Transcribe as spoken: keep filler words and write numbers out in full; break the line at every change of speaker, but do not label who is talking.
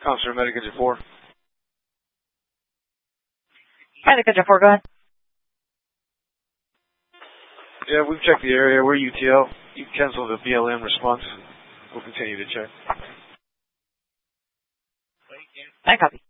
Officer Medic Engine four.
Medic Engine four, go ahead.
Yeah, we've checked the area. We're U T L. You can cancel the B L M response. We'll continue to check.
I copy.